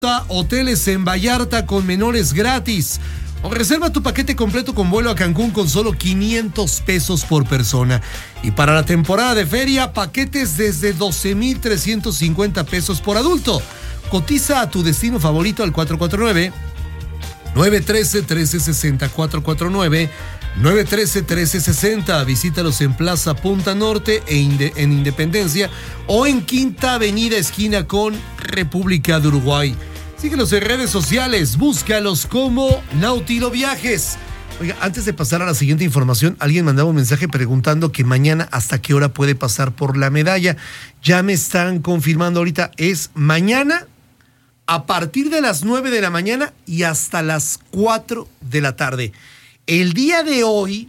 Hoteles en Vallarta con menores gratis. O reserva tu paquete completo con vuelo a Cancún con solo 500 pesos por persona. Y para la temporada de feria, paquetes desde 12,350 pesos por adulto. Cotiza a tu destino favorito al 449-913-1360. 449-913-1360. Visítalos en Plaza Punta Norte en Independencia o en Quinta Avenida esquina con República de Uruguay. Síguelos en redes sociales, búscalos como Nautilo Viajes. Oiga, antes de pasar a la siguiente información, alguien mandaba un mensaje preguntando que mañana hasta qué hora puede pasar por la medalla. Ya me están confirmando ahorita, es mañana a partir de las 9 de la mañana y hasta las 4 de la tarde. El día de hoy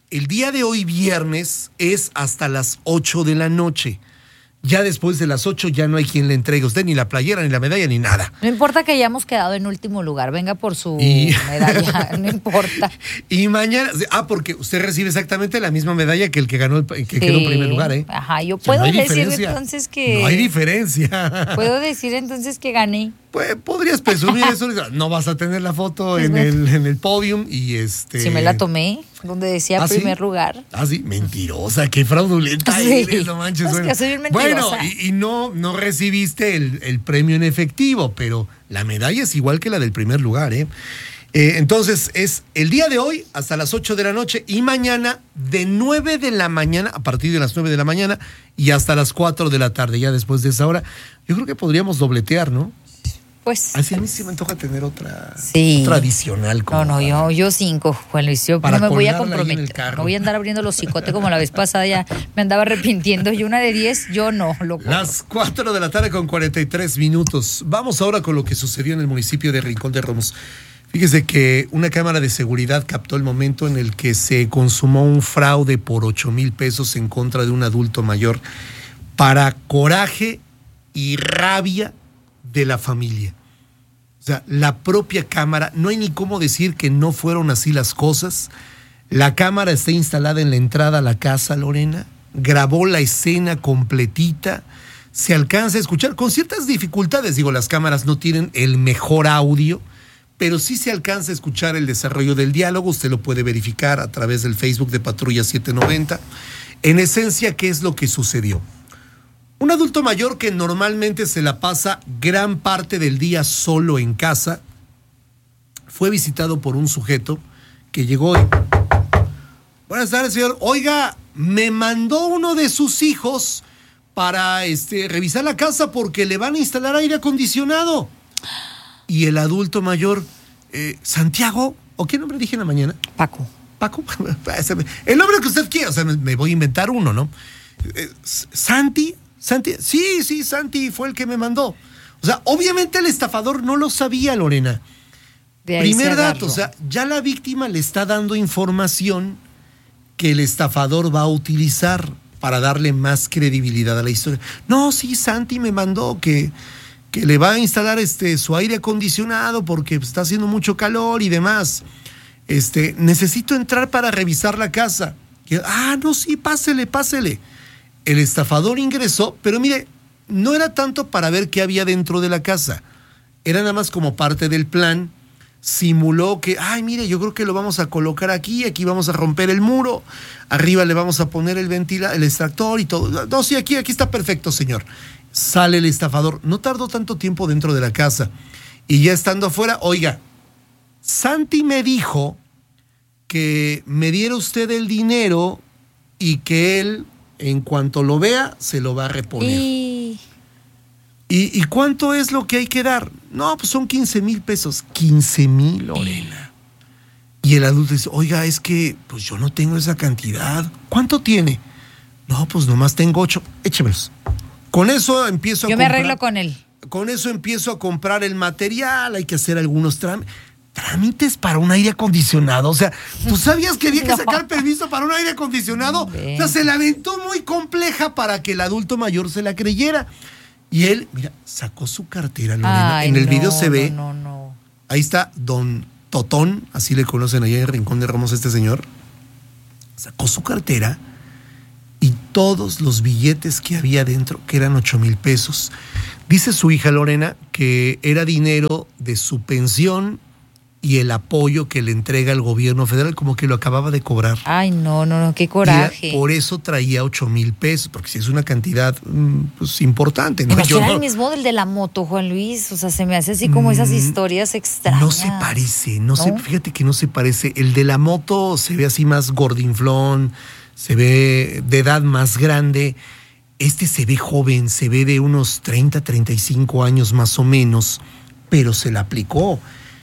viernes, es hasta las 8 de la noche. Ya después de las 8 ya no hay quien le entregue a usted ni la playera, ni la medalla, ni nada. No importa que hayamos quedado en último lugar, venga por su medalla, no importa. Y mañana, porque usted recibe exactamente la misma medalla que el que ganó, quedó en primer lugar, ¿eh? Ajá, yo puedo decir entonces que... No hay diferencia. Puedo decir entonces que gané. Pues podrías presumir eso, no vas a tener la foto en el podium y Sí me la tomé, donde decía primer lugar. Sí, mentirosa, qué fraudulenta eres, no manches. Es que soy bien mentirosa. Bueno, y no recibiste el premio en efectivo, pero la medalla es igual que la del primer lugar, ¿eh? Entonces es el día de hoy hasta las 8 de la noche y mañana de 9 de la mañana, a partir de las 9 de la mañana y hasta las 4 de la tarde, ya después de esa hora. Yo creo que podríamos dobletear, ¿no? Pues, así a mí sí me antoja tener otra adicional. Yo 5, Juan Luis. Yo no me voy a comprometer. No voy a andar abriendo los cicotes como la vez pasada, ya me andaba arrepintiendo. Y una de 10, yo no, loco. Las 4 de la tarde con 43 minutos. Vamos ahora con lo que sucedió en el municipio de Rincón de Romos. Fíjese que una cámara de seguridad captó el momento en el que se consumó un fraude por 8,000 pesos en contra de un adulto mayor para coraje y rabia de la familia. O sea, la propia cámara, no hay ni cómo decir que no fueron así las cosas. La cámara está instalada en la entrada a la casa, Lorena, grabó la escena completita, se alcanza a escuchar con ciertas dificultades. Digo, las cámaras no tienen el mejor audio, pero sí se alcanza a escuchar el desarrollo del diálogo. Usted lo puede verificar a través del Facebook de Patrulla 790. En esencia, ¿qué es lo que sucedió? Un adulto mayor que normalmente se la pasa gran parte del día solo en casa, fue visitado por un sujeto que llegó y... Buenas tardes, señor. Oiga, me mandó uno de sus hijos para revisar la casa porque le van a instalar aire acondicionado. Y el adulto mayor, Santiago, ¿o qué nombre dije en la mañana? Paco. El nombre que usted quiera, o sea, me voy a inventar uno, ¿no? Santi, sí, Santi fue el que me mandó. O sea, obviamente el estafador no lo sabía, Lorena. Primer dato, o sea, ya la víctima le está dando información que el estafador va a utilizar para darle más credibilidad a la historia. No, sí, Santi me mandó que le va a instalar su aire acondicionado porque está haciendo mucho calor y demás. Necesito entrar para revisar la casa. No, sí, pásele. El estafador ingresó, pero mire, no era tanto para ver qué había dentro de la casa. Era nada más como parte del plan. Simuló que, mire, yo creo que lo vamos a colocar aquí vamos a romper el muro, arriba le vamos a poner el extractor y todo. No, sí, aquí está perfecto, señor. Sale el estafador. No tardó tanto tiempo dentro de la casa. Y ya estando afuera, oiga, Santi me dijo que me diera usted el dinero y que él, en cuanto lo vea, se lo va a reponer. ¿Y cuánto es lo que hay que dar? No, pues son 15,000 pesos. 15,000, Lorena. Y el adulto dice, oiga, es que pues yo no tengo esa cantidad. ¿Cuánto tiene? No, pues nomás tengo 8. Échemelos. Con eso empiezo a comprar. Yo me arreglo con él. Con eso empiezo a comprar el material, hay que hacer algunos trámites para un aire acondicionado. O sea, ¿tú sabías que había que sacar permiso para un aire acondicionado? O sea, se la aventó muy compleja para que el adulto mayor se la creyera. Y él, mira, sacó su cartera, Lorena. En el video se ve. No. Ahí está don Totón, así le conocen allá en Rincón de Romos a este señor. Sacó su cartera y todos los billetes que había dentro, que eran 8,000 pesos. Dice su hija Lorena que era dinero de su pensión y el apoyo que le entrega el gobierno federal, como que lo acababa de cobrar. Ay, no, qué coraje. Por eso traía 8,000 pesos, porque si es una cantidad pues importante. ¿No? Era el mismo del de la moto, Juan Luis. O sea, se me hace así como esas historias extrañas. No se parece, fíjate que no se parece. El de la moto se ve así más gordinflón, se ve de edad más grande. Este se ve joven, se ve de unos 30, 35 años más o menos, pero se la aplicó.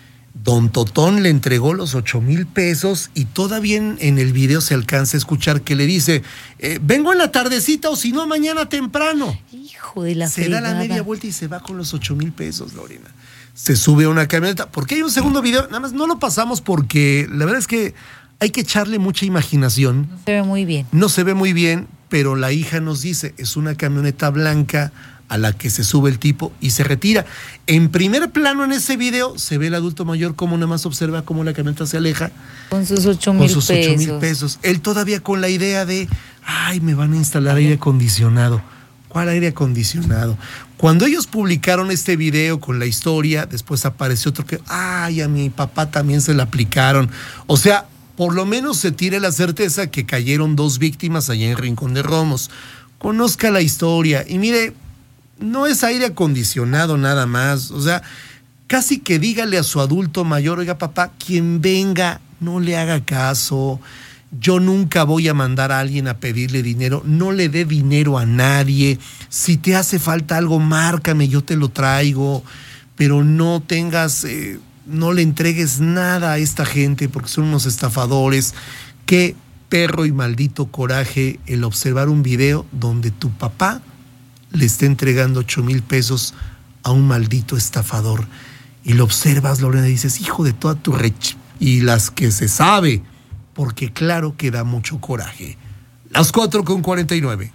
Don Totón le entregó los 8,000 pesos y todavía en el video se alcanza a escuchar que le dice, vengo en la tardecita o si no mañana temprano. Hijo de la Se da la media vuelta y se va con los 8,000 pesos, Lorena. Se sube a una camioneta. ¿Por qué hay un segundo video? Nada más no lo pasamos porque la verdad es que hay que echarle mucha imaginación. No se ve muy bien. No se ve muy bien, pero la hija nos dice, es una camioneta blanca a la que se sube el tipo y se retira. En primer plano en ese video se ve el adulto mayor como nada más observa cómo la camioneta se aleja. Con sus 8,000 pesos. Él todavía con la idea de, ay, me van a instalar aire acondicionado. ¿Cuál aire acondicionado? Cuando ellos publicaron este video con la historia, después apareció otro que, ay, a mi papá también se la aplicaron. O sea, por lo menos se tiene la certeza que cayeron 2 víctimas allá en Rincón de Romos. Conozca la historia y mire, no es aire acondicionado nada más, o sea, casi que dígale a su adulto mayor, oiga papá, quien venga, no le haga caso, yo nunca voy a mandar a alguien a pedirle dinero, no le dé dinero a nadie, si te hace falta algo, márcame, yo te lo traigo, pero no tengas, no le entregues nada a esta gente porque son unos estafadores. Qué perro y maldito coraje el observar un video donde tu papá le está entregando 8,000 pesos a un maldito estafador. Y lo observas, Lorena, y dices, hijo de toda tu y las que se sabe, porque claro que da mucho coraje. Las 4:49.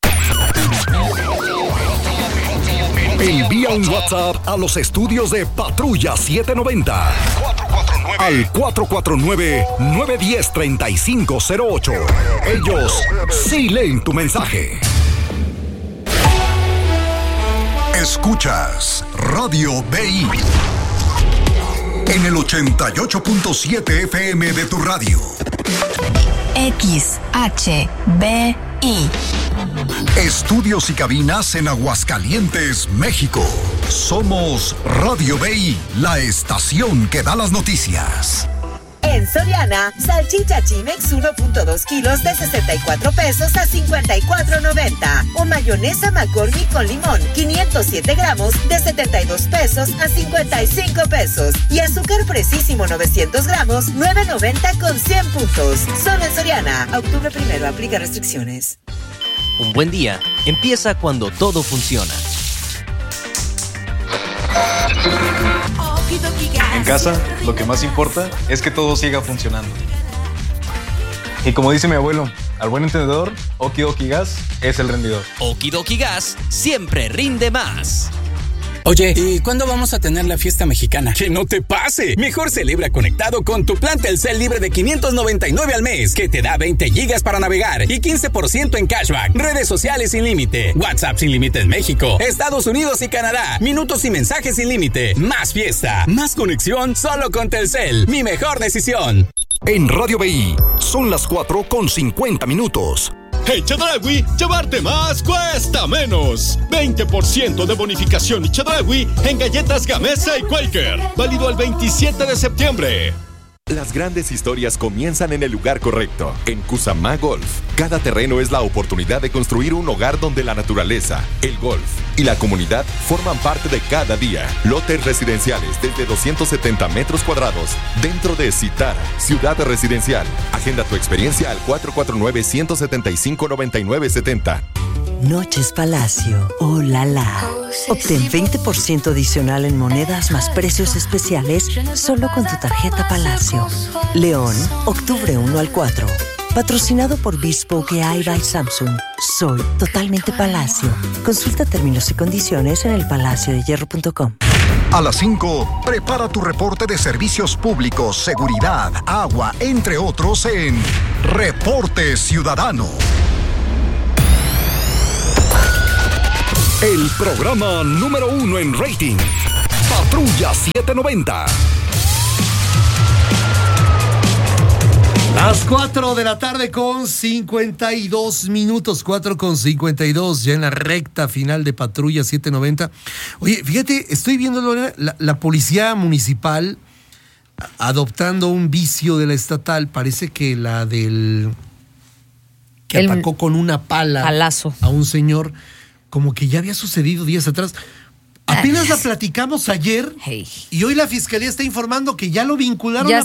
Envía un WhatsApp a los estudios de Patrulla 790. Al 449-910-3508. Ellos sí leen tu mensaje. Escuchas Radio BI en el 88.7 FM de tu radio. XHBI. Estudios y cabinas en Aguascalientes, México. Somos Radio BI, la estación que da las noticias. En Soriana, salchicha Chimex 1.2 kilos de 64 pesos a 54.90. O mayonesa McCormick con limón 507 gramos de 72 pesos a 55 pesos. Y azúcar Fresísimo 900 gramos 9.90 con 100 puntos. Solo en Soriana. Octubre 1, aplica restricciones. Un buen día empieza cuando todo funciona. En casa, lo que más importa es que todo siga funcionando. Y como dice mi abuelo, al buen entendedor, Oki Doki Gas es el rendidor. Oki Doki Gas siempre rinde más. Oye, ¿y cuándo vamos a tener la fiesta mexicana? ¡Que no te pase! Mejor celebra conectado con tu plan Telcel libre de 599 al mes, que te da 20 gigas para navegar y 15% en cashback, redes sociales sin límite, WhatsApp sin límite en México, Estados Unidos y Canadá, minutos y mensajes sin límite, más fiesta, más conexión solo con Telcel. Mi mejor decisión. En Radio BI, son las 4:50. En Chedraui, llevarte más cuesta menos. 20% de bonificación y Chedraui en galletas Gamesa y Quaker. Válido al 27 de septiembre. Las grandes historias comienzan en el lugar correcto. En Cusamá Golf, cada terreno es la oportunidad de construir un hogar donde la naturaleza, el golf y la comunidad forman parte de cada día. Lotes residenciales desde 270 metros cuadrados dentro de Citara, ciudad residencial. Agenda tu experiencia al 449-175-9970. Noches Palacio, oh la la. Obtén 20% adicional en monedas más precios especiales solo con tu tarjeta Palacio. León, octubre 1 al 4. Patrocinado por Bespoke AI by Samsung. Soy totalmente Palacio. Consulta términos y condiciones en elpalaciodehierro.com. A las 5, prepara tu reporte de servicios públicos, seguridad, agua, entre otros en Reporte Ciudadano. El programa número 1 en rating. Patrulla 790. Las 4 de la tarde con 52 minutos, 4:52, ya en la recta final de Patrulla 790. Oye, fíjate, estoy viendo la policía municipal adoptando un vicio de la estatal. Parece que la del que atacó con una palazo a un señor, como que ya había sucedido días atrás. Apenas la platicamos ayer y hoy la fiscalía está informando que ya lo vincularon a proceso.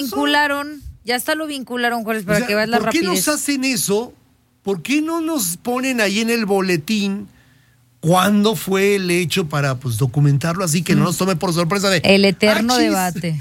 Ya hasta lo vincularon, Juárez, para que veas la rapidez. ¿Por qué nos hacen eso? ¿Por qué no nos ponen ahí en el boletín cuándo fue el hecho para documentarlo así, que no nos tome por sorpresa de... El eterno debate.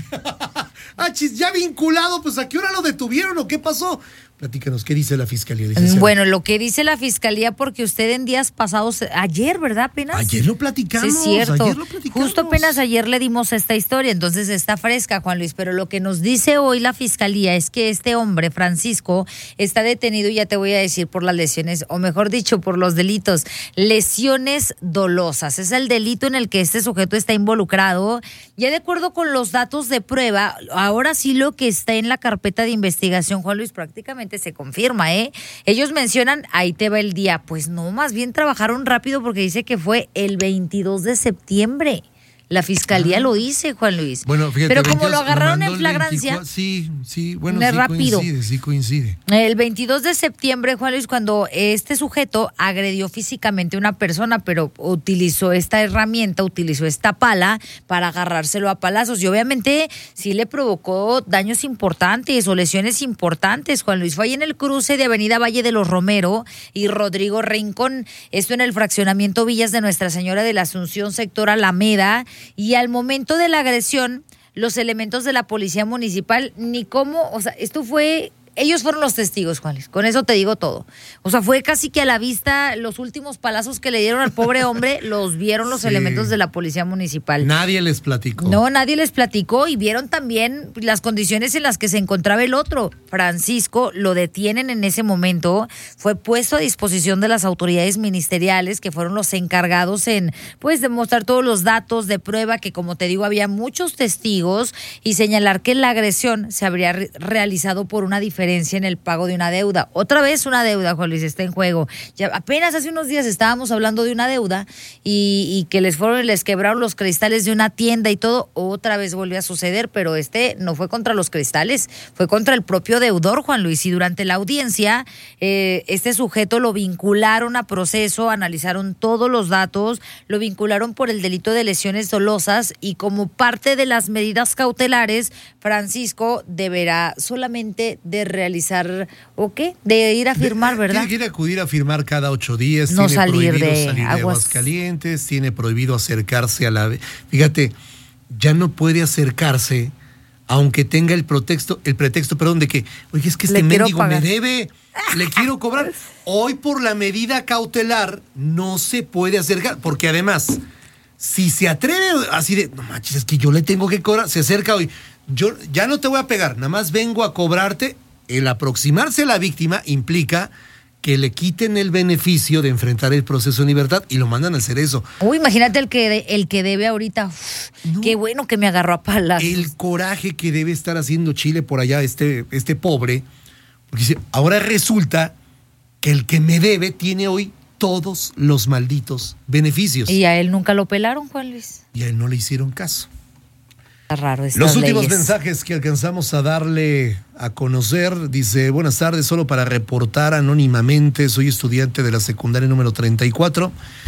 Ya vinculado, pues ¿a qué hora lo detuvieron o qué pasó? Platícanos, ¿qué dice la fiscalía? Bueno, lo que dice la fiscalía, porque usted en días pasados, ayer, ¿verdad? Apenas. Ayer lo platicamos. Sí, es cierto. Justo apenas ayer le dimos esta historia, entonces está fresca, Juan Luis. Pero lo que nos dice hoy la fiscalía es que este hombre, Francisco, está detenido, y ya te voy a decir, por las lesiones, o mejor dicho, por los delitos, lesiones dolosas. Es el delito en el que este sujeto está involucrado. Ya de acuerdo con los datos de prueba, ahora sí lo que está en la carpeta de investigación, Juan Luis, prácticamente se confirma, Ellos mencionan, ahí te va el día. Pues no, más bien trabajaron rápido porque dice que fue el 22 de septiembre. La fiscalía lo dice, Juan Luis. Bueno, fíjate, pero como lo agarraron en flagrancia. Sí, bueno, sí coincide. El 22 de septiembre, Juan Luis, cuando este sujeto agredió físicamente a una persona, pero utilizó esta herramienta, utilizó esta pala para agarrárselo a palazos. Y obviamente sí le provocó daños importantes o lesiones importantes, Juan Luis. Fue ahí en el cruce de Avenida Valle de los Romero y Rodrigo Rincón. Esto en el fraccionamiento Villas de Nuestra Señora de la Asunción, sector Alameda. Y al momento de la agresión, los elementos de la policía municipal, ellos fueron los testigos, Juan Luis. Con eso te digo todo. O sea, fue casi que a la vista los últimos palazos que le dieron al pobre hombre, los vieron los elementos de la policía municipal. Nadie les platicó. No, nadie les platicó, y vieron también las condiciones en las que se encontraba el otro. Francisco, lo detienen en ese momento, fue puesto a disposición de las autoridades ministeriales, que fueron los encargados en, demostrar todos los datos de prueba, que como te digo, había muchos testigos, y señalar que la agresión se habría realizado por una diferencia en el pago de una deuda. Otra vez una deuda, Juan Luis, está en juego. Ya apenas hace unos días estábamos hablando de una deuda y que les quebraron los cristales de una tienda y todo. Otra vez volvió a suceder, pero no fue contra los cristales, fue contra el propio deudor, Juan Luis. Y durante la audiencia, este sujeto lo vincularon a proceso, analizaron todos los datos, lo vincularon por el delito de lesiones dolosas, y como parte de las medidas cautelares, Francisco deberá solamente de realizar, de ir a firmar, ¿verdad? Tiene que ir a acudir a firmar cada 8 días. No tiene salir prohibido de salir de Aguascalientes, tiene prohibido acercarse a la... Fíjate, ya no puede acercarse, aunque tenga el pretexto, de que, oye, es que este mendigo me debe, le quiero cobrar. Hoy por la medida cautelar no se puede acercar, porque además, si se atreve así de, no manches, es que yo le tengo que cobrar, se acerca hoy, yo ya no te voy a pegar, nada más vengo a cobrarte. El aproximarse a la víctima implica que le quiten el beneficio de enfrentar el proceso en libertad y lo mandan a hacer eso. Imagínate el que debe ahorita. Qué bueno que me agarró a palazos. El coraje que debe estar haciendo Chile por allá, este pobre, porque dice, ahora resulta que el que me debe tiene hoy todos los malditos beneficios. Y a él nunca lo pelaron, Juan Luis. Y a él no le hicieron caso. Está raro estas Los últimos leyes. mensajes que alcanzamos a darle a conocer, dice, buenas tardes, solo para reportar anónimamente, soy estudiante de la secundaria número 34.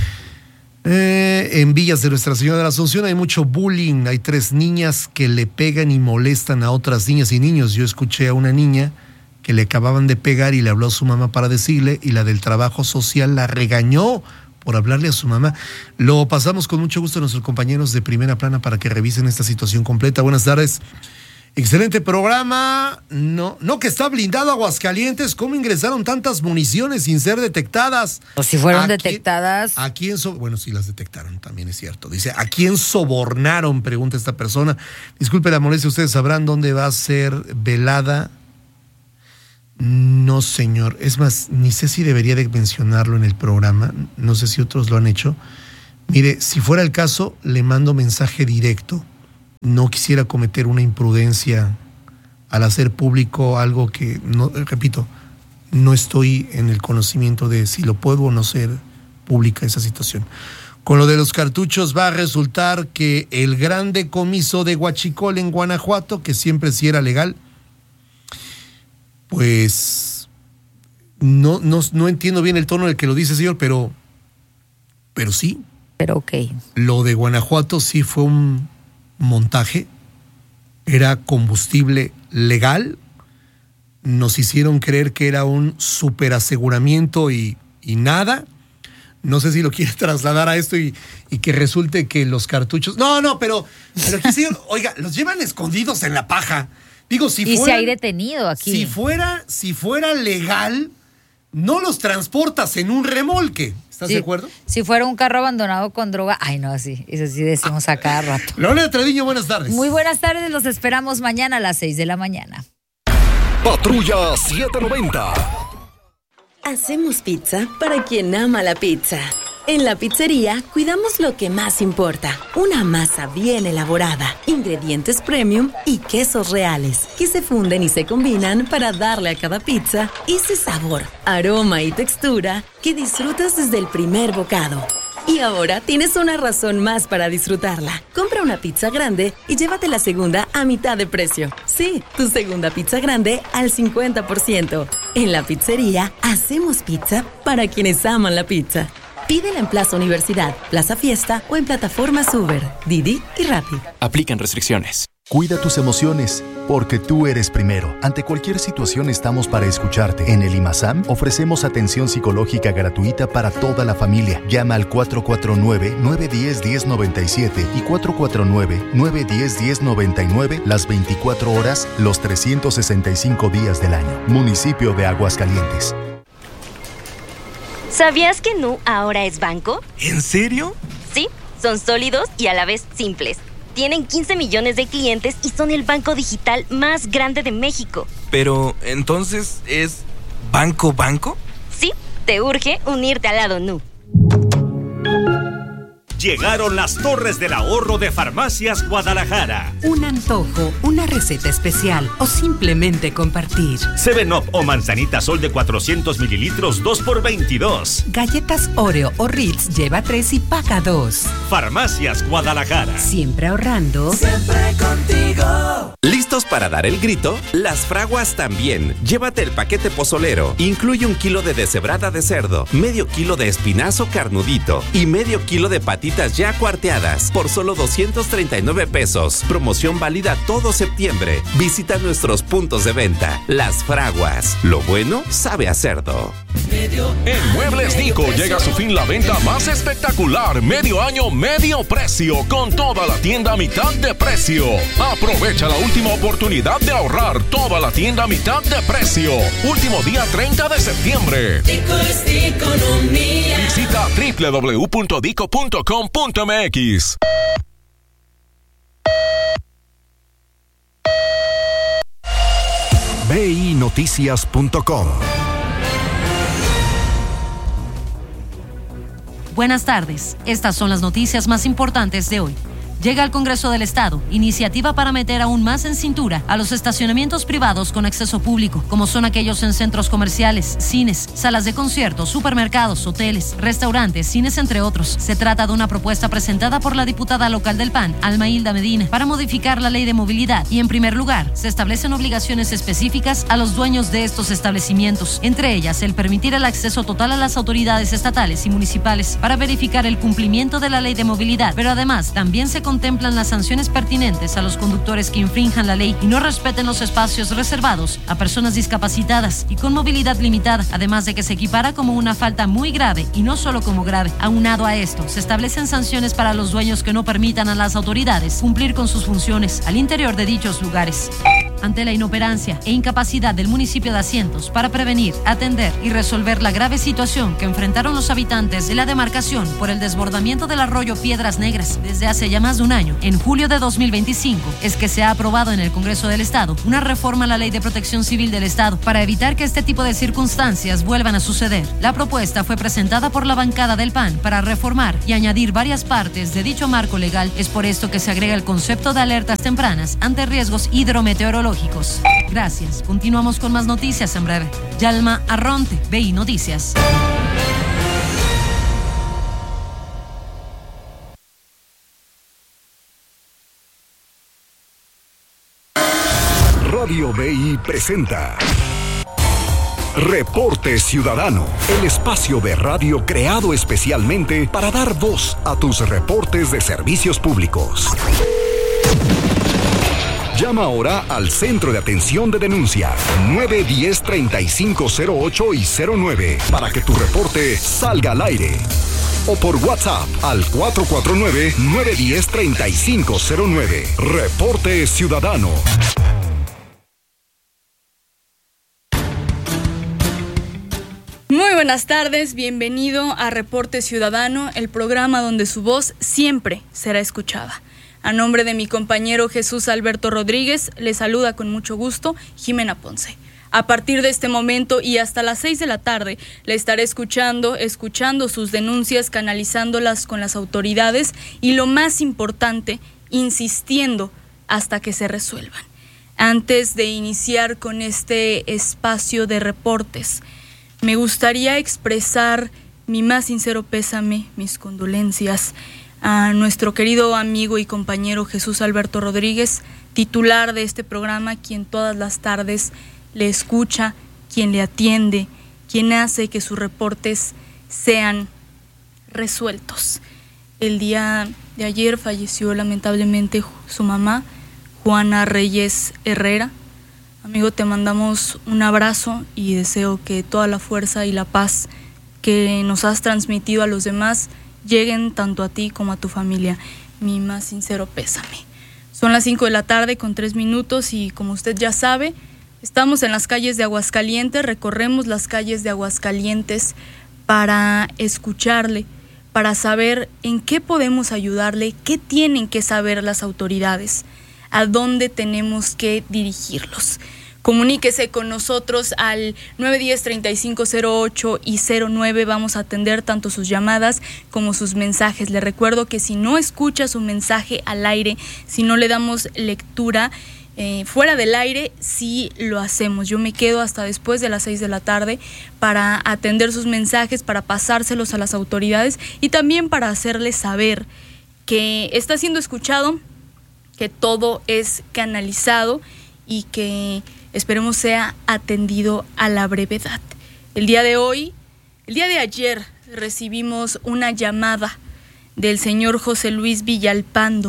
En Villas de Nuestra Señora de la Asunción hay mucho bullying, hay 3 niñas que le pegan y molestan a otras niñas y niños. Yo escuché a una niña que le acababan de pegar y le habló a su mamá para decirle, y la del trabajo social la regañó por hablarle a su mamá. Lo pasamos con mucho gusto a nuestros compañeros de Primera Plana para que revisen esta situación completa. Buenas tardes. Excelente programa. No que está blindado Aguascalientes. ¿Cómo ingresaron tantas municiones sin ser detectadas? O si fueron detectadas. ¿A quién bueno, sí las detectaron, también es cierto. Dice, ¿a quién sobornaron? Pregunta esta persona. Disculpe la molestia, ustedes sabrán dónde va a ser velada No, señor. Es más, ni sé si debería de mencionarlo en el programa. No sé si otros lo han hecho. Mire, si fuera el caso, le mando mensaje directo. No quisiera cometer una imprudencia al hacer público algo que, no, repito, no estoy en el conocimiento de si lo puedo o no ser pública esa situación. Con lo de los cartuchos va a resultar que el gran decomiso de huachicol en Guanajuato, que siempre sí era legal, pues no entiendo bien el tono en el que lo dice, señor, pero sí. Pero ok. Lo de Guanajuato sí fue un montaje, era combustible legal, nos hicieron creer que era un superaseguramiento y nada. No sé si lo quiere trasladar a esto y que resulte que los cartuchos... No, pero aquí, señor, oiga, los llevan escondidos en la paja. Digo, y se hay detenido aquí. Si fuera legal, no los transportas en un remolque. ¿Estás de acuerdo? Si fuera un carro abandonado con droga, ay no, sí, eso sí decimos a cada rato. Lola Treviño, buenas tardes. Muy buenas tardes, los esperamos mañana a las 6 de la mañana. Patrulla 790. Hacemos pizza para quien ama la pizza. En la pizzería cuidamos lo que más importa, una masa bien elaborada, ingredientes premium y quesos reales, que se funden y se combinan para darle a cada pizza ese sabor, aroma y textura que disfrutas desde el primer bocado. Y ahora tienes una razón más para disfrutarla. Compra una pizza grande y llévate la segunda a mitad de precio. Sí, tu segunda pizza grande al 50%. En la pizzería hacemos pizza para quienes aman la pizza. Pídela en Plaza Universidad, Plaza Fiesta o en plataformas Uber, Didi y Rappi. Aplican restricciones. Cuida tus emociones, porque tú eres primero. Ante cualquier situación estamos para escucharte. En el IMASAM ofrecemos atención psicológica gratuita para toda la familia. Llama al 449-910-1097 y 449-910-1099 las 24 horas, los 365 días del año. Municipio de Aguascalientes. ¿Sabías que Nu ahora es banco? ¿En serio? Sí, son sólidos y a la vez simples. Tienen 15 millones de clientes y son el banco digital más grande de México. Pero, ¿entonces es banco? Sí, te urge unirte al lado Nu. Llegaron las Torres del Ahorro de Farmacias Guadalajara. Un antojo, una receta especial o simplemente compartir. 7-Up o manzanita Sol de 400 mililitros, 2 por $22. Galletas Oreo o Ritz lleva 3 y paga 2. Farmacias Guadalajara. Siempre ahorrando. Siempre contigo. ¿Listos para dar el grito? Las Fraguas también. Llévate el paquete pozolero. Incluye 1 kilo de deshebrada de cerdo, medio kilo de espinazo carnudito y medio kilo de patitas ya cuarteadas por solo 239 pesos. Promoción válida todo septiembre. Visita nuestros puntos de venta. Las Fraguas. Lo bueno sabe a cerdo. En Muebles Nico llega a su fin la venta más espectacular. Medio año, medio precio. Con toda la tienda a mitad de precio. Aprovecha la última oportunidad de ahorrar. Toda la tienda a mitad de precio. Último día 30 de septiembre. Dico es economía. Visita www.dico.com.mx. BINoticias.com. Buenas tardes. Estas son las noticias más importantes de hoy. Llega al Congreso del Estado iniciativa para meter aún más en cintura a los estacionamientos privados con acceso público, como son aquellos en centros comerciales, cines, salas de conciertos, supermercados, hoteles, restaurantes, cines, entre otros. Se trata de una propuesta presentada por la diputada local del PAN, Alma Hilda Medina, para modificar la ley de movilidad y, en primer lugar, se establecen obligaciones específicas a los dueños de estos establecimientos, entre ellas el permitir el acceso total a las autoridades estatales y municipales para verificar el cumplimiento de la ley de movilidad, pero además también se contemplan las sanciones pertinentes a los conductores que infrinjan la ley y no respeten los espacios reservados a personas discapacitadas y con movilidad limitada, además de que se equipara como una falta muy grave y no solo como grave. Aunado a esto, se establecen sanciones para los dueños que no permitan a las autoridades cumplir con sus funciones al interior de dichos lugares. ante la inoperancia e incapacidad del municipio de Asientos para prevenir, atender y resolver la grave situación que enfrentaron los habitantes de la demarcación por el desbordamiento del arroyo Piedras Negras desde hace ya más de un año, en julio de 2025, es que se ha aprobado en el Congreso del Estado una reforma a la Ley de Protección Civil del Estado para evitar que este tipo de circunstancias vuelvan a suceder. La propuesta fue presentada por la bancada del PAN para reformar y añadir varias partes de dicho marco legal. Es por esto que se agrega el concepto de alertas tempranas ante riesgos hidrometeorológicos. Gracias. Continuamos con más noticias en breve. Yalma Arronte, BI Noticias. Radio BI presenta Reporte Ciudadano, el espacio de radio creado especialmente para dar voz a tus reportes de servicios públicos. Llama ahora al Centro de Atención de Denuncia 910-3508 y 09 para que tu reporte salga al aire. O por WhatsApp al 449-910-3509. Reporte Ciudadano. Muy buenas tardes, bienvenido a Reporte Ciudadano, el programa donde su voz siempre será escuchada. A nombre de mi compañero Jesús Alberto Rodríguez, le saluda con mucho gusto Jimena Ponce. A partir de este momento y hasta las 6 de la tarde, le estaré escuchando sus denuncias, canalizándolas con las autoridades y lo más importante, insistiendo hasta que se resuelvan. Antes de iniciar con este espacio de reportes, me gustaría expresar mi más sincero pésame, mis condolencias a nuestro querido amigo y compañero Jesús Alberto Rodríguez, titular de este programa, quien todas las tardes le escucha, quien le atiende, quien hace que sus reportes sean resueltos. El día de ayer falleció lamentablemente su mamá, Juana Reyes Herrera. Amigo, te mandamos un abrazo y deseo que toda la fuerza y la paz que nos has transmitido a los demás lleguen tanto a ti como a tu familia. Mi más sincero pésame. Son las 5 de la tarde con 3 minutos y como usted ya sabe, estamos en las calles de Aguascalientes, recorremos las calles de Aguascalientes para escucharle, para saber en qué podemos ayudarle, qué tienen que saber las autoridades, a dónde tenemos que dirigirlos. Comuníquese con nosotros al 910-3508 y 09. Vamos a atender tanto sus llamadas como sus mensajes. Le recuerdo que si no escucha su mensaje al aire, si no le damos lectura fuera del aire, sí lo hacemos. Yo me quedo hasta después de las 6 de la tarde para atender sus mensajes, para pasárselos a las autoridades y también para hacerles saber que está siendo escuchado, que todo es canalizado y que esperemos sea atendido a la brevedad. El día de ayer, recibimos una llamada del señor José Luis Villalpando.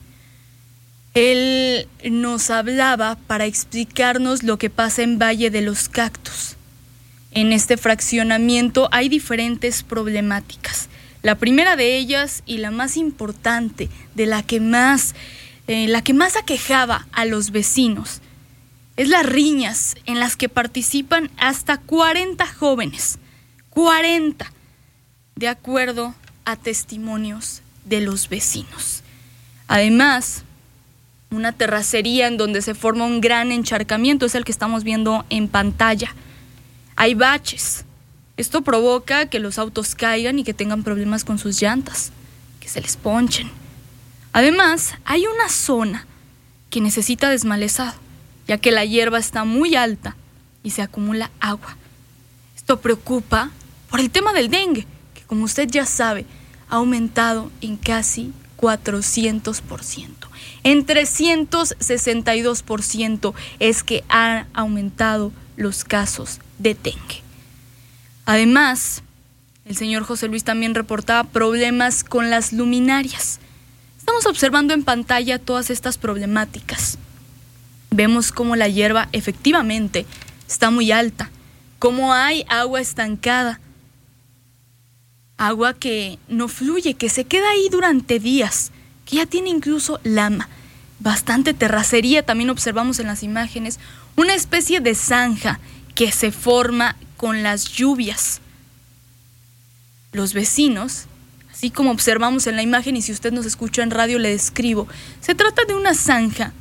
Él nos hablaba para explicarnos lo que pasa en Valle de los Cactus. En este fraccionamiento hay diferentes problemáticas. La primera de ellas y la más importante, de la que más aquejaba a los vecinos, es las riñas en las que participan hasta 40 jóvenes, 40, de acuerdo a testimonios de los vecinos. Además, una terracería en donde se forma un gran encharcamiento, es el que estamos viendo en pantalla. Hay baches. Esto provoca que los autos caigan y que tengan problemas con sus llantas, que se les ponchen. Además, hay una zona que necesita desmalezado, ya que la hierba está muy alta y se acumula agua. Esto preocupa por el tema del dengue, que como usted ya sabe, ha aumentado en casi 400%. En 362% es que han aumentado los casos de dengue. Además, el señor José Luis también reportaba problemas con las luminarias. Estamos observando en pantalla todas estas problemáticas. Vemos cómo la hierba efectivamente está muy alta, cómo hay agua estancada, agua que no fluye, que se queda ahí durante días, que ya tiene incluso lama, bastante terracería, también observamos en las imágenes, una especie de zanja que se forma con las lluvias. Los vecinos, así como observamos en la imagen, y si usted nos escucha en radio le describo, se trata de una zanja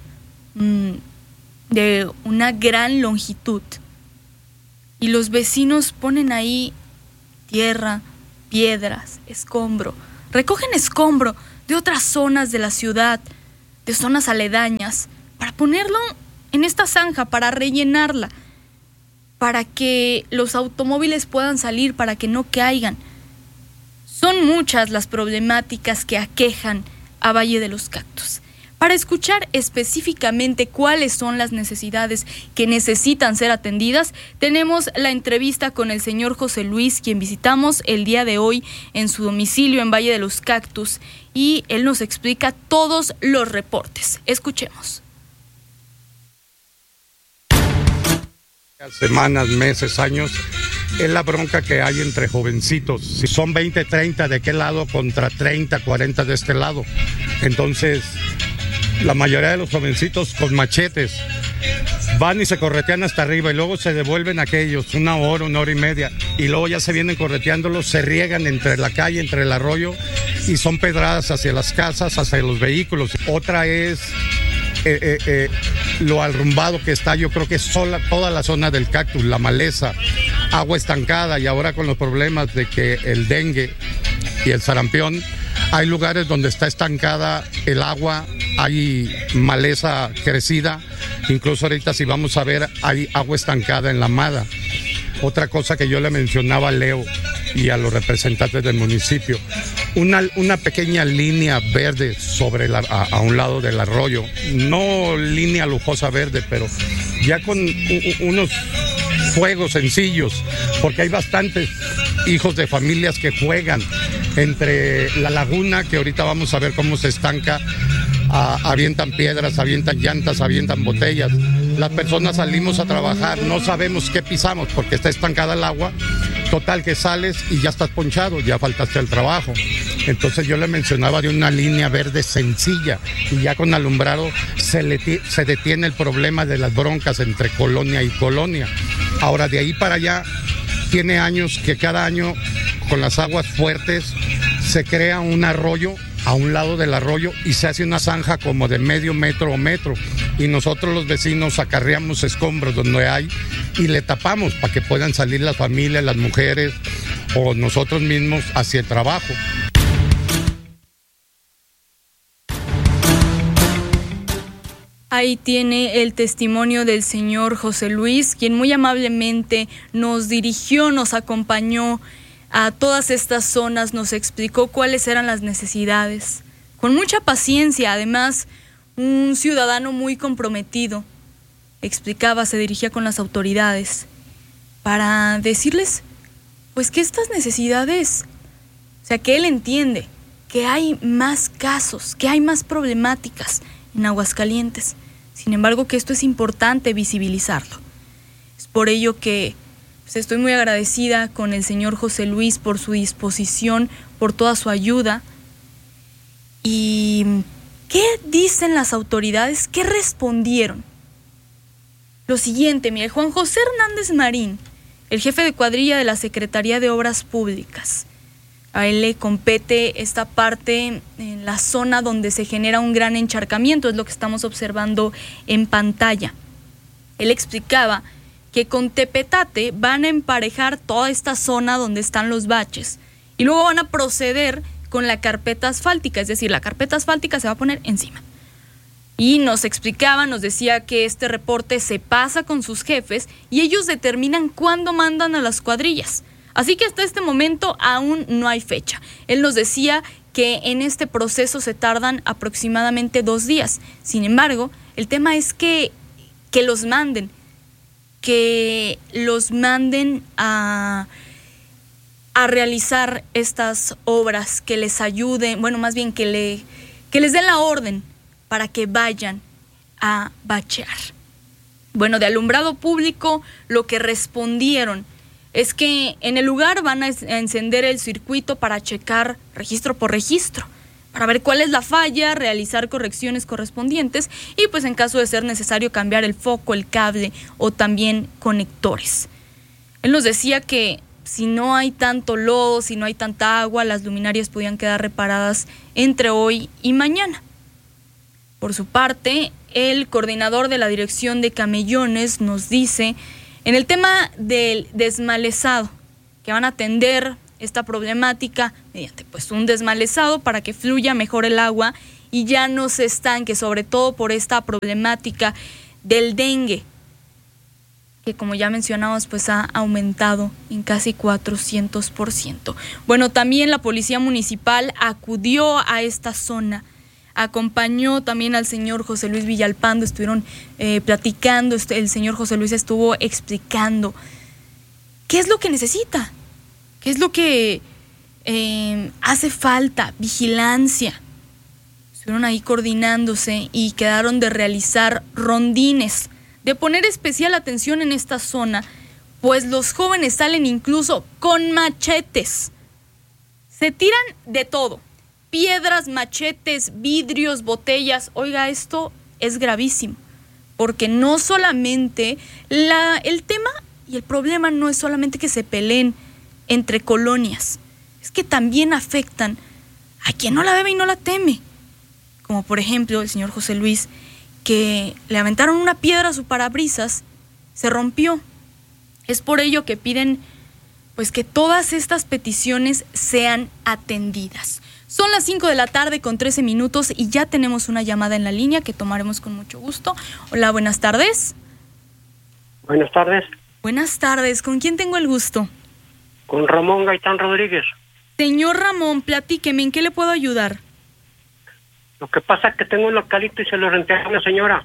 de una gran longitud. Y los vecinos ponen ahí tierra, piedras, escombro. Recogen escombro de otras zonas de la ciudad, de zonas aledañas, para ponerlo en esta zanja, para rellenarla, para que los automóviles puedan salir, para que no caigan. Son muchas las problemáticas que aquejan a Valle de los Cactus. Para escuchar específicamente cuáles son las necesidades que necesitan ser atendidas, tenemos la entrevista con el señor José Luis, quien visitamos el día de hoy en su domicilio en Valle de los Cactus, y él nos explica todos los reportes. Escuchemos. Semanas, meses, años, es la bronca que hay entre jovencitos. Si son 20, 30 de aquel lado contra 30, 40 de este lado. Entonces, la mayoría de los jovencitos con machetes van y se corretean hasta arriba y luego se devuelven aquellos una hora y media y luego ya se vienen correteándolos, se riegan entre la calle, entre el arroyo y son pedradas hacia las casas, hacia los vehículos. Otra es lo arrumbado que está, yo creo que es toda la zona del Cactus, la maleza, agua estancada, y ahora con los problemas de que el dengue y el sarampión, hay lugares donde está estancada el agua, hay maleza crecida, incluso ahorita si vamos a ver hay agua estancada en la Mada. Otra cosa que yo le mencionaba a Leo y a los representantes del municipio, una pequeña línea verde sobre a un lado del arroyo, no línea lujosa verde, pero ya con unos juegos sencillos, porque hay bastantes hijos de familias que juegan entre la laguna, que ahorita vamos a ver cómo se estanca, avientan piedras, avientan llantas, avientan botellas. Las personas salimos a trabajar, no sabemos qué pisamos porque está estancada el agua. Total que sales y ya estás ponchado, ya faltaste al trabajo. Entonces yo le mencionaba de una línea verde sencilla y ya con alumbrado se detiene el problema de las broncas entre colonia y colonia. Ahora de ahí para allá tiene años que cada año con las aguas fuertes se crea un arroyo a un lado del arroyo y se hace una zanja como de medio metro o metro, y nosotros los vecinos acarreamos escombros donde hay y le tapamos para que puedan salir las familias, las mujeres o nosotros mismos hacia el trabajo. Ahí tiene el testimonio del señor José Luis, quien muy amablemente nos dirigió, nos acompañó a todas estas zonas, nos explicó cuáles eran las necesidades. Con mucha paciencia, además, un ciudadano muy comprometido. Explicaba, se dirigía con las autoridades para decirles, pues, que estas necesidades, o sea, que él entiende que hay más casos, que hay más problemáticas en Aguascalientes. Sin embargo, que esto es importante visibilizarlo. Es por ello que estoy muy agradecida con el señor José Luis por su disposición, por toda su ayuda. ¿Y qué dicen las autoridades? ¿Qué respondieron? Lo siguiente, mire, Juan José Hernández Marín, el jefe de cuadrilla de la Secretaría de Obras Públicas, a él le compete esta parte en la zona donde se genera un gran encharcamiento, es lo que estamos observando en pantalla. Él explicaba que con Tepetate van a emparejar toda esta zona donde están los baches y luego van a proceder con la carpeta asfáltica, es decir, la carpeta asfáltica se va a poner encima. Y nos explicaba, nos decía que este reporte se pasa con sus jefes y ellos determinan cuándo mandan a las cuadrillas. Así que hasta este momento aún no hay fecha. Él nos decía que en este proceso se tardan aproximadamente 2 días. Sin embargo, el tema es que los manden a realizar estas obras, que les ayuden, bueno, más bien que les den la orden para que vayan a bachear. Bueno, de alumbrado público, lo que respondieron es que en el lugar van a encender el circuito para checar registro por registro, para ver cuál es la falla, realizar correcciones correspondientes y pues en caso de ser necesario cambiar el foco, el cable o también conectores. Él nos decía que si no hay tanto lodo, si no hay tanta agua, las luminarias podían quedar reparadas entre hoy y mañana. Por su parte, el coordinador de la Dirección de Camellones nos dice, en el tema del desmalezado, que van a atender esta problemática mediante pues un desmalezado para que fluya mejor el agua y ya no se estanque, sobre todo por esta problemática del dengue, que como ya mencionamos pues ha aumentado en casi 400%. Bueno, también la Policía Municipal acudió a esta zona, acompañó también al señor José Luis Villalpando, estuvieron platicando, el señor José Luis estuvo explicando qué es lo que necesita, qué es lo que hace falta, vigilancia. Estuvieron ahí coordinándose y quedaron de realizar rondines, de poner especial atención en esta zona, pues los jóvenes salen incluso con machetes. Se tiran de todo, piedras, machetes, vidrios, botellas. Oiga, esto es gravísimo, porque no solamente el tema y el problema no es solamente que se peleen entre colonias, es que también afectan a quien no la debe y no la teme, como por ejemplo el señor José Luis, que le aventaron una piedra a su parabrisas, se rompió. Es por ello que piden pues que todas estas peticiones sean atendidas. Son las 5 de la tarde con 13 minutos y ya tenemos una llamada en la línea que tomaremos con mucho gusto. Hola, buenas tardes. Buenas tardes. Buenas tardes, ¿con quién tengo el gusto? Con Ramón Gaitán Rodríguez. Señor Ramón, platíqueme, ¿en qué le puedo ayudar? Lo que pasa es que tengo un localito y se lo renté a una señora.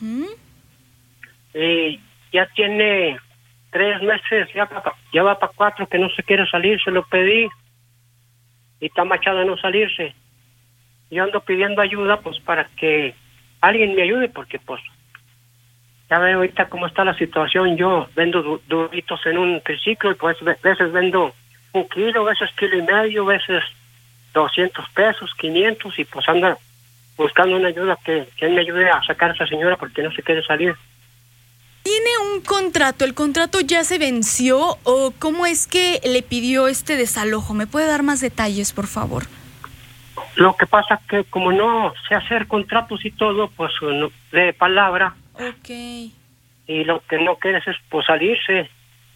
Ya tiene 3 meses, ya va para 4 que no se quiere salir, se lo pedí y está machada de no salirse. Yo ando pidiendo ayuda pues para que alguien me ayude porque pues ya veo ahorita cómo está la situación. Yo vendo duritos en un triciclo y pues veces vendo 1 kilo, veces 1.5 kilos, veces 200 pesos, 500 y pues anda buscando una ayuda que me ayude a sacar a esa señora porque no se quiere salir. ¿Tiene un contrato? ¿El contrato ya se venció o cómo es que le pidió este desalojo? ¿Me puede dar más detalles, por favor? Lo que pasa es que como no sé hacer contratos y todo, pues de palabra. Ok. Y lo que no quiere es pues salirse.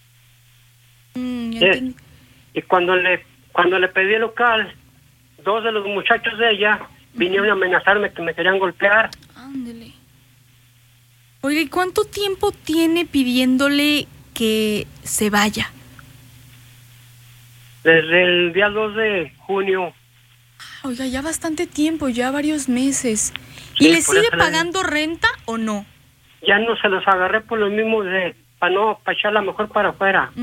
Y cuando le pedí el local, 2 de los muchachos de ella vinieron a amenazarme que me querían golpear. Ándele. Oiga, ¿y cuánto tiempo tiene pidiéndole que se vaya? Desde el día 2 de junio. Oiga, ya bastante tiempo, ya varios meses. Sí, ¿y le sigue pagando renta o no? Ya no se los agarré por lo mismo para echarla mejor para afuera.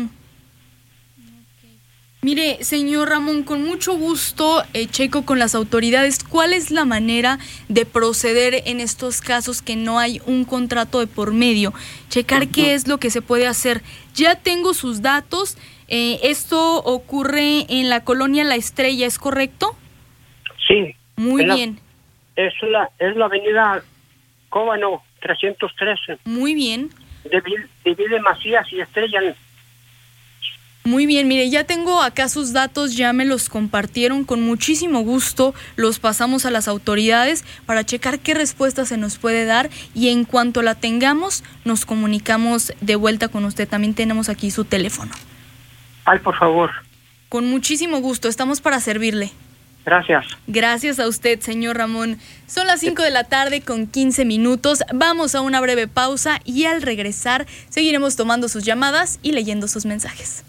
Mire, señor Ramón, con mucho gusto checo con las autoridades cuál es la manera de proceder en estos casos que no hay un contrato de por medio. Checar qué es lo que se puede hacer. Ya tengo sus datos. Esto ocurre en la colonia La Estrella, ¿es correcto? Sí. Muy bien. Es la avenida Cóbano 313. Muy bien. Divide Macías y Estrella. Muy bien, mire, ya tengo acá sus datos, ya me los compartieron, con muchísimo gusto los pasamos a las autoridades para checar qué respuesta se nos puede dar y en cuanto la tengamos nos comunicamos de vuelta con usted. También tenemos aquí su teléfono. Ay, por favor. Con muchísimo gusto, estamos para servirle. Gracias. Gracias a usted, señor Ramón. Son las 5 de la tarde con 15 minutos. Vamos a una breve pausa y al regresar seguiremos tomando sus llamadas y leyendo sus mensajes.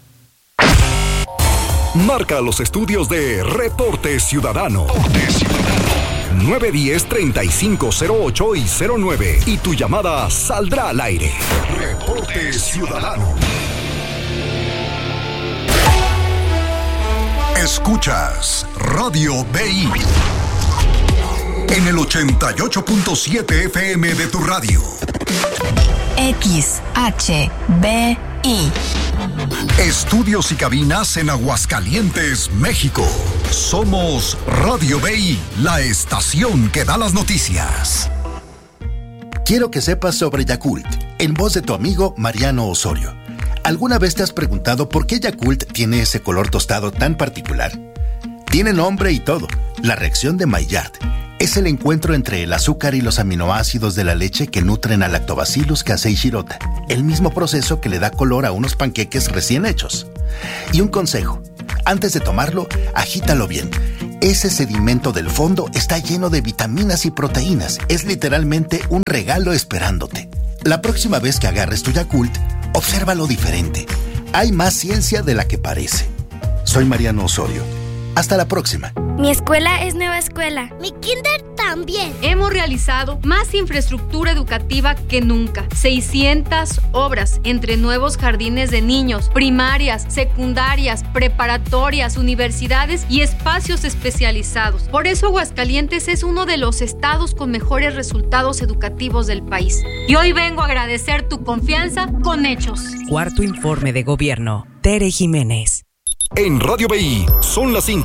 Marca los estudios de Reporte Ciudadano. 910-3508 y 09. Y tu llamada saldrá al aire. Reporte Ciudadano. Escuchas Radio BI. En el 88.7 FM de tu radio. XHBE Estudios y cabinas en Aguascalientes, México. Somos Radio BI, la estación que da las noticias. Quiero que sepas sobre Yakult, en voz de tu amigo Mariano Osorio. ¿Alguna vez te has preguntado por qué Yakult tiene ese color tostado tan particular? Tiene nombre y todo, la reacción de Maillard. Es el encuentro entre el azúcar y los aminoácidos de la leche que nutren a Lactobacillus casei shirota, el mismo proceso que le da color a unos panqueques recién hechos. Y un consejo, antes de tomarlo, agítalo bien. Ese sedimento del fondo está lleno de vitaminas y proteínas. Es literalmente un regalo esperándote. La próxima vez que agarres tu Yakult, obsérvalo diferente. Hay más ciencia de la que parece. Soy Mariano Osorio. Hasta la próxima. Mi escuela es nueva escuela. Mi kinder también. Hemos realizado más infraestructura educativa que nunca. 600 obras entre nuevos jardines de niños, primarias, secundarias, preparatorias, universidades y espacios especializados. Por eso Aguascalientes es uno de los estados con mejores resultados educativos del país. Y hoy vengo a agradecer tu confianza con hechos. Cuarto informe de gobierno. Tere Jiménez. En Radio BI son las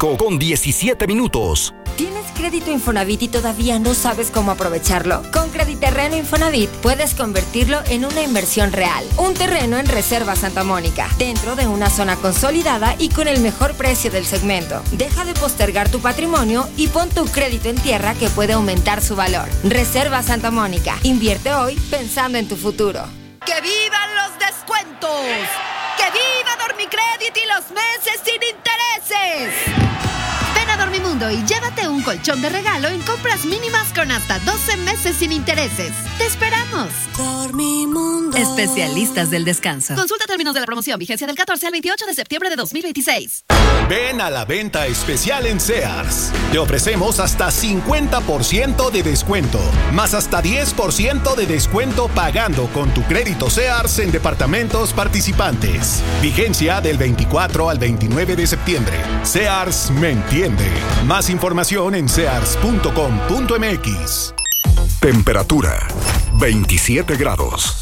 5:17. ¿Tienes crédito Infonavit y todavía no sabes cómo aprovecharlo? Con Crediterreno Infonavit puedes convertirlo en una inversión real. Un terreno en Reserva Santa Mónica, dentro de una zona consolidada y con el mejor precio del segmento. Deja de postergar tu patrimonio y pon tu crédito en tierra que puede aumentar su valor. Reserva Santa Mónica. Invierte hoy pensando en tu futuro. ¡Que vivan los descuentos! ¡Que viva Dormicredit y los meses sin intereses! Ven a Dormimundo y llévate un colchón de regalo en compras mínimas con hasta 12 meses sin intereses. ¡Te esperamos! Dormimundo. Especialistas del descanso. Consulta términos de la promoción, vigencia del 14 al 28 de septiembre de 2026. Ven a la venta especial en Sears. Te ofrecemos hasta 50% de descuento, más hasta 10% de descuento pagando con tu crédito Sears en departamentos participantes. Vigencia del 24 al 29 de septiembre. Sears me entiende. Más información en sears.com.mx. Temperatura 27 grados.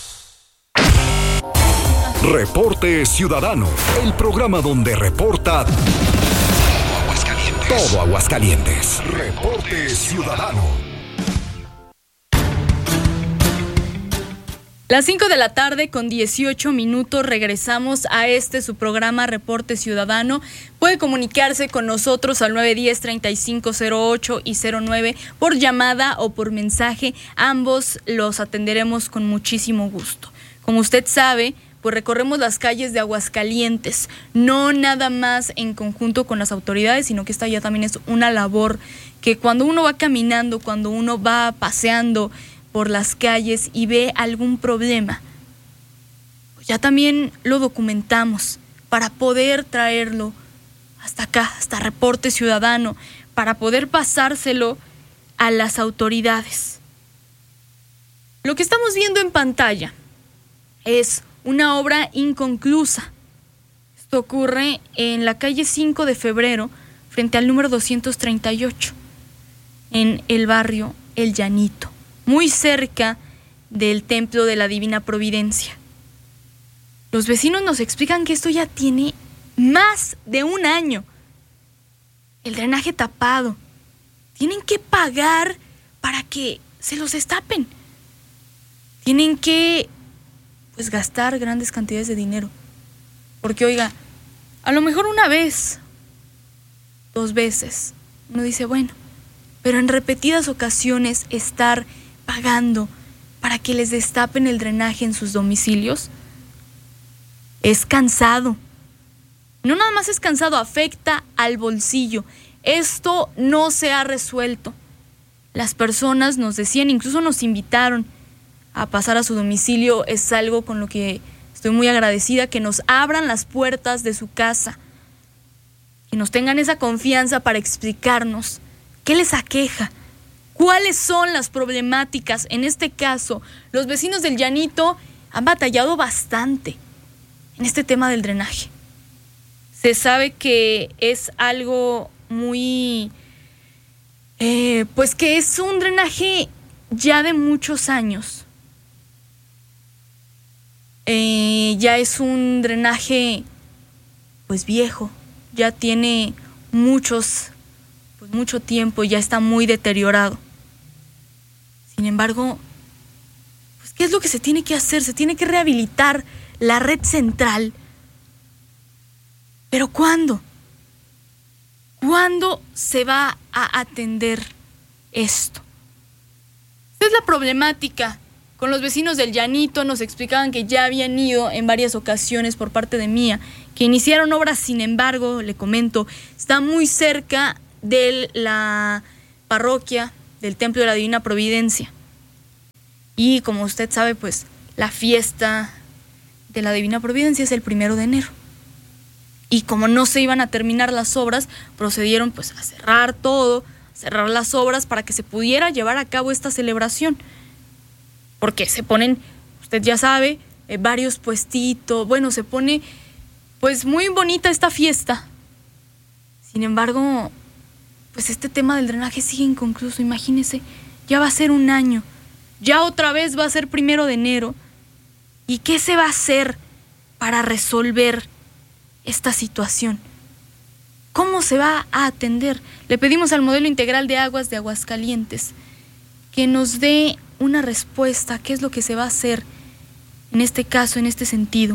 Reporte Ciudadano, el programa donde reporta todo Aguascalientes. Reporte Ciudadano. Las 5 de la tarde con 18 minutos regresamos a su programa Reporte Ciudadano. Puede comunicarse con nosotros al 910-3508 y 09 por llamada o por mensaje. Ambos los atenderemos con muchísimo gusto. Como usted sabe, pues recorremos las calles de Aguascalientes, no nada más en conjunto con las autoridades, sino que esta ya también es una labor que cuando uno va caminando, cuando uno va paseando por las calles y ve algún problema, pues ya también lo documentamos para poder traerlo hasta acá, hasta Reporte Ciudadano, para poder pasárselo a las autoridades. Lo que estamos viendo en pantalla es una obra inconclusa. Esto ocurre en la calle 5 de Febrero, frente al número 238, en el barrio El Llanito, muy cerca del Templo de la Divina Providencia. Los vecinos nos explican que esto ya tiene más de un año. El drenaje tapado. Tienen que pagar para que se los destapen. Tienen que gastar grandes cantidades de dinero. Porque, oiga, a lo mejor una vez, 2 veces, uno dice, bueno, pero en repetidas ocasiones estar pagando para que les destapen el drenaje en sus domicilios es cansado. No nada más es cansado, afecta al bolsillo. Esto no se ha resuelto. Las personas nos decían, incluso nos invitaron a pasar a su domicilio. Es algo con lo que estoy muy agradecida, que nos abran las puertas de su casa, que nos tengan esa confianza para explicarnos qué les aqueja, cuáles son las problemáticas. En este caso, los vecinos del Llanito han batallado bastante en este tema del drenaje. Se sabe que es algo muy, pues que es un drenaje ya de muchos años. Ya es un drenaje pues viejo, ya tiene mucho tiempo, ya está muy deteriorado. Sin embargo, pues, ¿qué es lo que se tiene que hacer? Se tiene que rehabilitar la red central. ¿Pero cuándo? ¿Cuándo se va a atender esto? Esta es la problemática. Con los vecinos del Llanito nos explicaban que ya habían ido en varias ocasiones por parte de Mía, que iniciaron obras. Sin embargo, le comento, está muy cerca de la parroquia del Templo de la Divina Providencia. Y como usted sabe, pues la fiesta de la Divina Providencia es el 1 de enero. Y como no se iban a terminar las obras, procedieron pues a cerrar todo, cerrar las obras para que se pudiera llevar a cabo esta celebración. Porque se ponen, usted ya sabe, varios puestitos, bueno, se pone pues muy bonita esta fiesta. Sin embargo, pues este tema del drenaje sigue inconcluso, imagínese, ya va a ser un año, ya otra vez va a ser 1 de enero. ¿Y qué se va a hacer para resolver esta situación? ¿Cómo se va a atender? Le pedimos al Modelo Integral de Aguas de Aguascalientes que nos dé una respuesta, qué es lo que se va a hacer en este caso, en este sentido.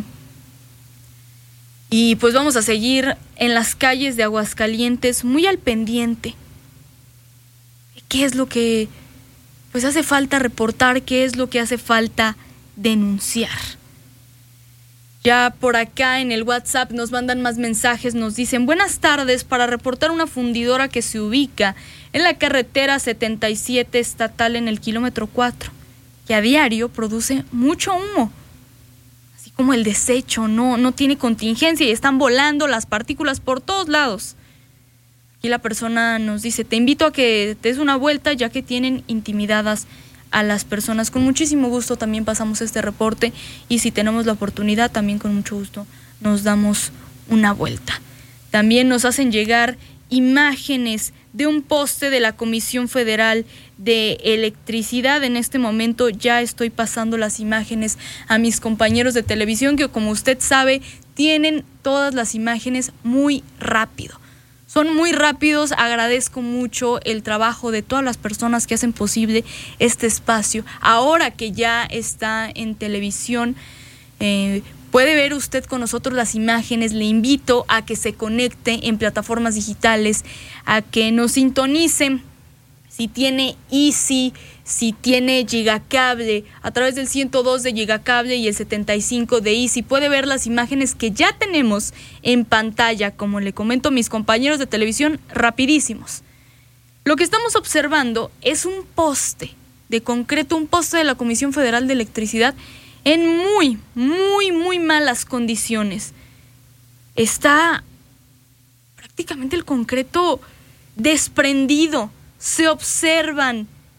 Y pues vamos a seguir en las calles de Aguascalientes muy al pendiente. ¿Qué es lo que pues hace falta reportar? ¿Qué es lo que hace falta denunciar? Ya por acá en el WhatsApp nos mandan más mensajes, nos dicen: buenas tardes, para reportar una fundidora que se ubica en la carretera 77 estatal en el kilómetro 4, que a diario produce mucho humo, así como el desecho, no tiene contingencia y están volando las partículas por todos lados. Aquí la persona nos dice: te invito a que te des una vuelta ya que tienen intimidadas a las personas. Con muchísimo gusto también pasamos este reporte y si tenemos la oportunidad también con mucho gusto nos damos una vuelta. También nos hacen llegar imágenes de un poste de la Comisión Federal de Electricidad. En este momento ya estoy pasando las imágenes a mis compañeros de televisión que, como usted sabe, tienen todas las imágenes muy rápido. Son muy rápidos, agradezco mucho el trabajo de todas las personas que hacen posible este espacio. Ahora que ya está en televisión, puede ver usted con nosotros las imágenes. Le invito a que se conecte en plataformas digitales, a que nos sintonicen. Si tiene Easy, si tiene Gigacable, a través del 102 de Gigacable y el 75 de Easy, puede ver las imágenes que ya tenemos en pantalla, como le comento a mis compañeros de televisión, rapidísimos. Lo que estamos observando es un poste de concreto, un poste de la Comisión Federal de Electricidad en muy malas condiciones. Está prácticamente el concreto desprendido. Se observa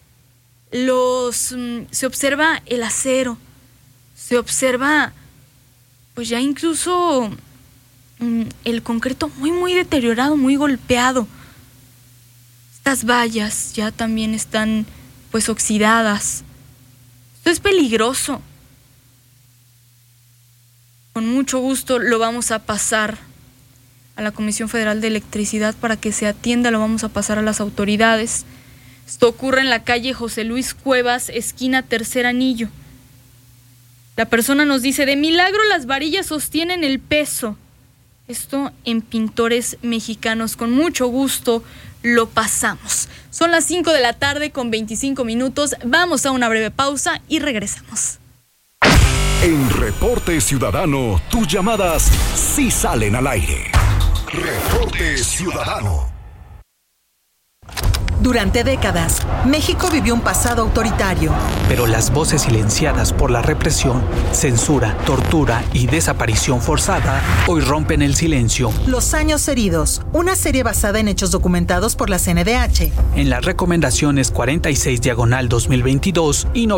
el acero, se observa pues ya incluso el concreto muy deteriorado, muy golpeado. Estas vallas ya también están pues oxidadas. Esto es peligroso. Con mucho gusto lo vamos a pasar a la Comisión Federal de Electricidad para que se atienda, lo vamos a pasar a las autoridades. Esto ocurre en la calle José Luis Cuevas, esquina Tercer Anillo. La persona nos dice: de milagro las varillas sostienen el peso. Esto en Pintores Mexicanos. Con mucho gusto lo pasamos. Son las 5 de la tarde con 25 minutos. Vamos a una breve pausa y regresamos. En Reporte Ciudadano, tus llamadas sí salen al aire. Reporte Ciudadano. Durante décadas, México vivió un pasado autoritario. Pero las voces silenciadas por la represión, censura, tortura y desaparición forzada hoy rompen el silencio. Los años heridos, una serie basada en hechos documentados por la CNDH. En las recomendaciones 46/2022 y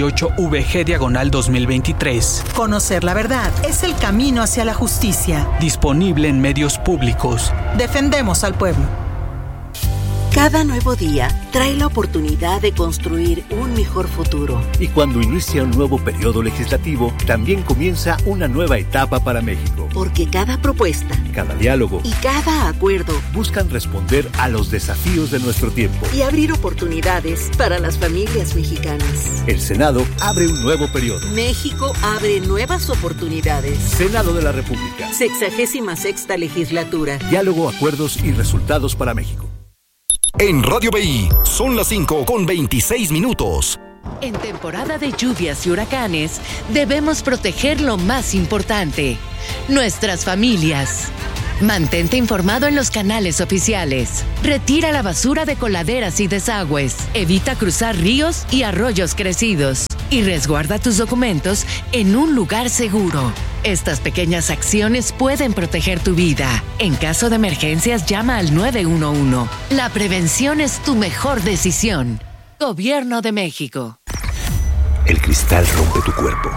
98/VG/2023. Conocer la verdad es el camino hacia la justicia. Disponible en medios públicos. Defendemos al pueblo. Cada nuevo día trae la oportunidad de construir un mejor futuro. Y cuando inicia un nuevo periodo legislativo, también comienza una nueva etapa para México. Porque cada propuesta, cada diálogo y cada acuerdo buscan responder a los desafíos de nuestro tiempo y abrir oportunidades para las familias mexicanas. El Senado abre un nuevo periodo. México abre nuevas oportunidades. Senado de la República. 66ª legislatura. Diálogo, acuerdos y resultados para México. En Radio BI son las 5:26. En temporada de lluvias y huracanes, debemos proteger lo más importante, nuestras familias. Mantente informado en los canales oficiales. Retira la basura de coladeras y desagües. Evita cruzar ríos y arroyos crecidos. Y resguarda tus documentos en un lugar seguro. Estas pequeñas acciones pueden proteger tu vida. En caso de emergencias, llama al 911. La prevención es tu mejor decisión. Gobierno de México. El cristal rompe tu cuerpo.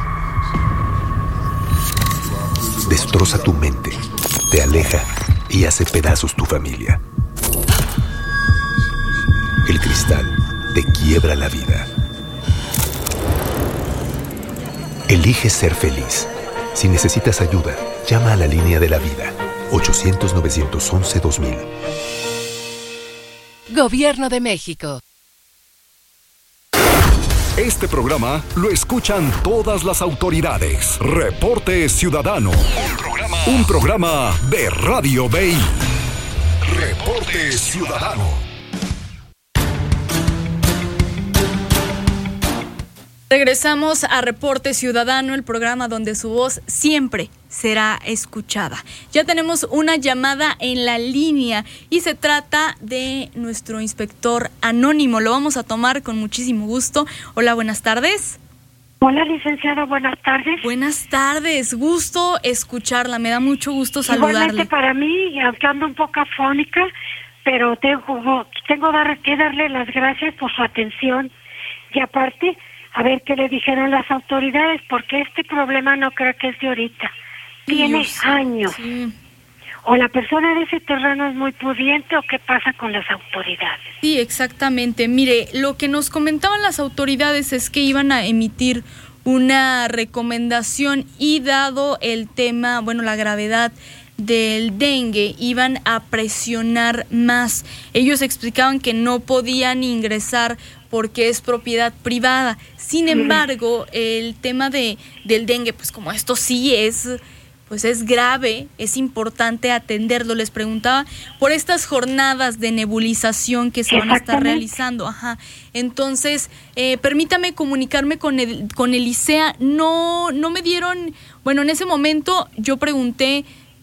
Destroza tu mente. Te aleja y hace pedazos tu familia. El cristal te quiebra la vida. Elige ser feliz. Si necesitas ayuda, llama a la línea de la vida. 800-911-2000. Gobierno de México. Este programa lo escuchan todas las autoridades. Reporte Ciudadano. Un programa de Radio BI. Reporte Ciudadano. Regresamos a Reporte Ciudadano, el programa donde su voz siempre será escuchada. Ya tenemos una llamada en la línea y se trata de nuestro inspector anónimo. Lo vamos a tomar con muchísimo gusto. Hola, buenas tardes. Hola, licenciado, buenas tardes. Buenas tardes, gusto escucharla, me da mucho gusto saludarle. Igualmente para mí, aunque ando un poco afónica, pero tengo que darle las gracias por su atención. Y aparte, a ver qué le dijeron las autoridades, porque este problema no creo que es de ahorita. Tiene años. Sí. O la persona de ese terreno es muy pudiente o qué pasa con las autoridades. Sí, exactamente. Mire, lo que nos comentaban las autoridades es que iban a emitir una recomendación y dado el tema, la gravedad del dengue, iban a presionar más. Ellos explicaban que no podían ingresar porque es propiedad privada. Sin embargo, el tema del dengue, pues como esto sí es grave, es importante atenderlo. Les preguntaba por estas jornadas de nebulización que se van a estar realizando. Ajá. Entonces, permítame comunicarme con el ICEA. No me dieron, en ese momento yo pregunté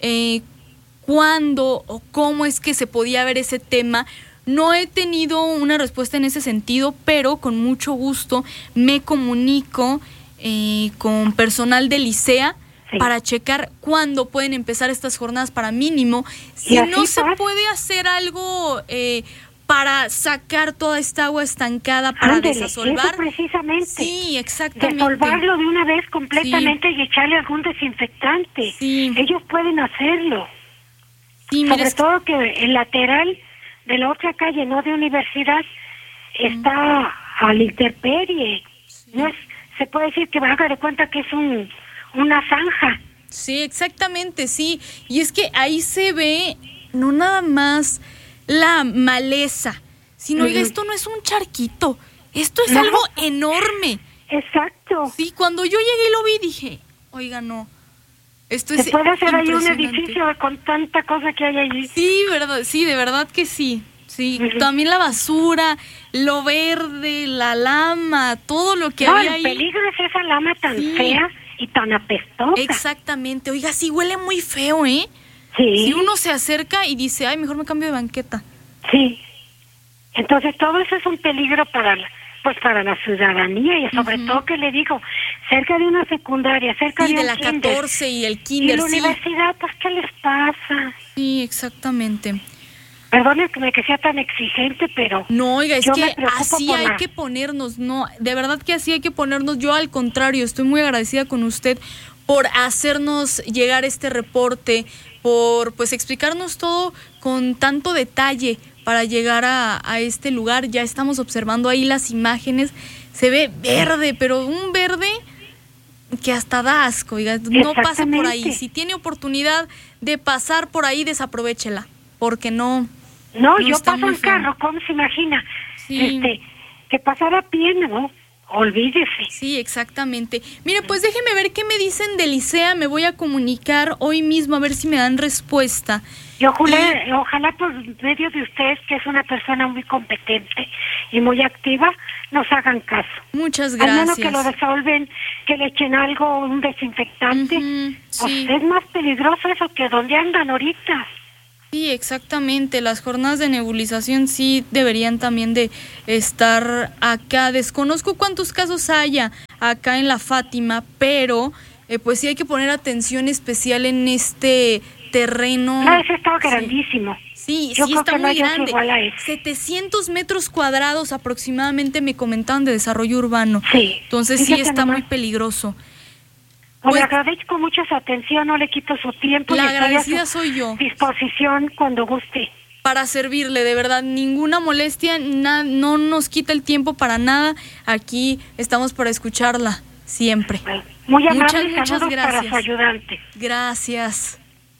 cuándo o cómo es que se podía ver ese tema. No he tenido una respuesta en ese sentido, pero con mucho gusto me comunico con personal del ICEA para checar cuándo pueden empezar estas jornadas para mínimo. Si no se puede hacer algo para sacar toda esta agua estancada para desasolvar. Eso precisamente. Sí, exactamente. Desolvarlo de una vez completamente y echarle algún desinfectante. Sí. Ellos pueden hacerlo. Sí, sobre todo que el lateral de la otra calle, no de universidad, está a la intemperie. Sí. No se puede decir que haga de cuenta que es una zanja. Sí, exactamente, sí. Y es que ahí se ve no nada más la maleza, sino oiga, esto no es un charquito, esto es algo enorme. Exacto. Sí, cuando yo llegué y lo vi dije, oiga, no. Esto es se puede hacer ahí un edificio con tanta cosa que hay allí. Sí, verdad, sí, de verdad que sí. Sí, también la basura, lo verde, la lama, todo lo que había ahí. No, el peligro es esa lama tan fea y tan apestosa. Exactamente. Oiga, sí huele muy feo, ¿eh? Sí. Si uno se acerca y dice, ay, mejor me cambio de banqueta. Sí. Entonces todo eso es un peligro para la ciudadanía y sobre todo que le digo, cerca de una secundaria, cerca de la kinder, 14 y el kinder, y la universidad, pues ¿qué les pasa? Sí, exactamente. Perdónenme que sea tan exigente, pero no, oiga, es que así hay que ponernos, no, de verdad que así hay que ponernos. Yo al contrario, estoy muy agradecida con usted por hacernos llegar este reporte, por explicarnos todo con tanto detalle, para llegar a este lugar. Ya estamos observando ahí las imágenes. Se ve verde, pero un verde que hasta da asco. Oiga, no pase por ahí. Si tiene oportunidad de pasar por ahí, desaprovéchela, porque no yo paso en carro, ¿cómo se imagina? Sí. Que pasara a pie, ¿no? Olvídese. Sí, exactamente. Mire, pues déjeme ver qué me dicen de Licea. Me voy a comunicar hoy mismo a ver si me dan respuesta. Y ojalá por medio de ustedes, que es una persona muy competente y muy activa, nos hagan caso. Muchas gracias. Al menos que lo resuelven, que le echen algo, un desinfectante. Sí. Pues es más peligroso eso que donde andan ahorita. Sí, exactamente. Las jornadas de nebulización sí deberían también de estar acá. Desconozco cuántos casos haya acá en la Fátima, pero pues sí hay que poner atención especial en este terreno. No, ese está grandísimo. Sí, yo sí creo está que muy no grande. 700 metros cuadrados aproximadamente me comentaban de desarrollo urbano. Sí. Entonces sí está muy peligroso. Le agradezco mucho su atención, no le quito su tiempo. La agradecida soy yo. Disposición cuando guste. Para servirle, de verdad, ninguna molestia, no nos quita el tiempo para nada. Aquí estamos para escucharla, siempre. Muy amable, muchas saludos gracias. para su ayudante. Gracias.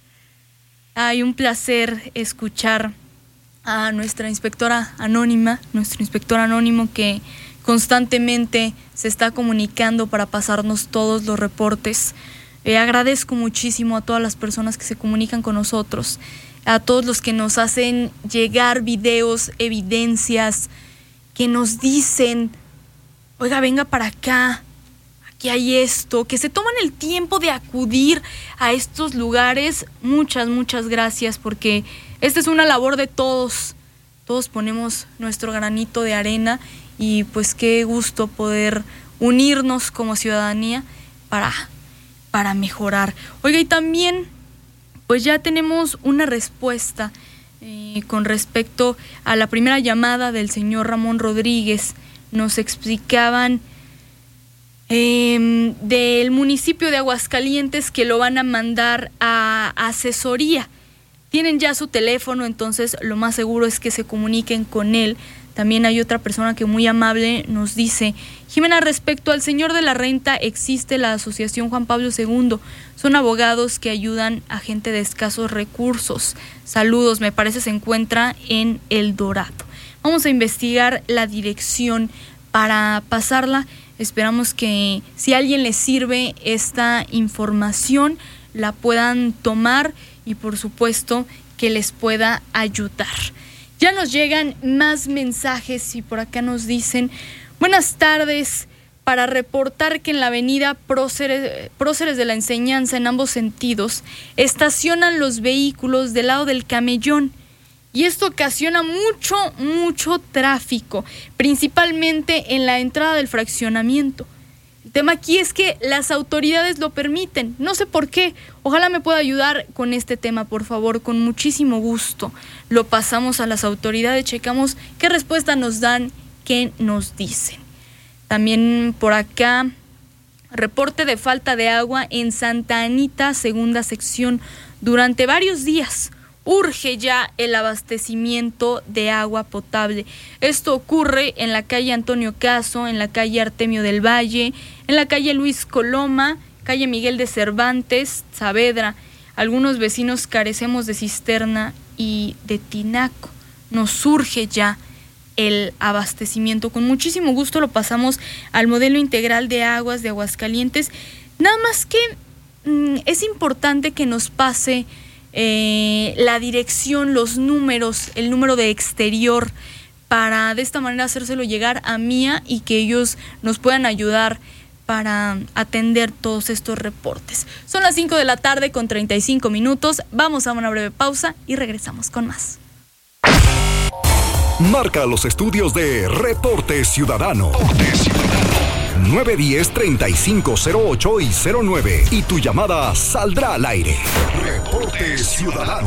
Ay, un placer escuchar a nuestra inspectora anónima, nuestro inspector anónimo que constantemente se está comunicando para pasarnos todos los reportes. Agradezco muchísimo a todas las personas que se comunican con nosotros, a todos los que nos hacen llegar videos, evidencias, que nos dicen, oiga, venga para acá, aquí hay esto, que se toman el tiempo de acudir a estos lugares. Muchas gracias, porque esta es una labor de todos. Todos ponemos nuestro granito de arena. Y pues qué gusto poder unirnos como ciudadanía para mejorar. Oiga, y también pues ya tenemos una respuesta con respecto a la primera llamada del señor Ramón Rodríguez. Nos explicaban del municipio de Aguascalientes que lo van a mandar a asesoría. Tienen ya su teléfono, entonces lo más seguro es que se comuniquen con él. También hay otra persona que muy amable nos dice, Jimena, respecto al señor de la renta, existe la Asociación Juan Pablo II. Son abogados que ayudan a gente de escasos recursos. Saludos, me parece se encuentra en El Dorado. Vamos a investigar la dirección para pasarla. Esperamos que si a alguien le sirve esta información, la puedan tomar y por supuesto que les pueda ayudar. Ya nos llegan más mensajes y por acá nos dicen, buenas tardes, para reportar que en la avenida Próceres de la Enseñanza en ambos sentidos estacionan los vehículos del lado del Camellón y esto ocasiona mucho tráfico, principalmente en la entrada del fraccionamiento. El tema aquí es que las autoridades lo permiten, no sé por qué. Ojalá me pueda ayudar con este tema, por favor, con muchísimo gusto. Lo pasamos a las autoridades, checamos qué respuesta nos dan, qué nos dicen. También por acá, reporte de falta de agua en Santa Anita, segunda sección, durante varios días. Urge ya el abastecimiento de agua potable. Esto ocurre en la calle Antonio Caso, en la calle Artemio del Valle, en la calle Luis Coloma, calle Miguel de Cervantes, Saavedra. Algunos vecinos carecemos de cisterna y de tinaco. Nos surge ya el abastecimiento. Con muchísimo gusto lo pasamos al modelo integral de aguas de Aguascalientes. Nada más que es importante que nos pase la dirección, los números, el número de exterior, para de esta manera hacérselo llegar a Mía y que ellos nos puedan ayudar para atender todos estos reportes. Son las 5 de la tarde con 35 minutos. Vamos a una breve pausa y regresamos con más. Marca los estudios de Reporte Ciudadano. 910-3508 y 09. Y tu llamada saldrá al aire. Reporte Ciudadano.